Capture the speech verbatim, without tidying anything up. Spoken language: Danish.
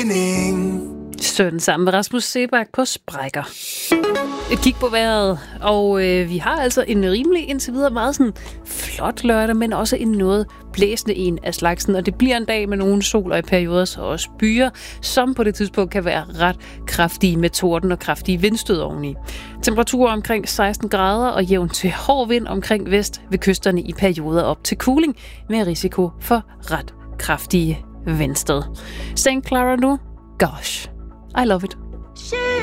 mening. Støtten sammen med Rasmus Seebach på sprækker. Et kig på vejret, og øh, vi har altså en rimelig indtil videre meget sådan flot lørdag, men også en noget blæsende en af slagsen, og det bliver en dag med nogle sol og i perioder så også byer, som på det tidspunkt kan være ret kraftige med torden og kraftige vindstød oveni. Temperaturer omkring seksten grader og jævn til hård vind omkring vest ved kysterne i perioder op til kuling med risiko for ret kraftige vindstød. Saint Clara nu, gosh, I love it.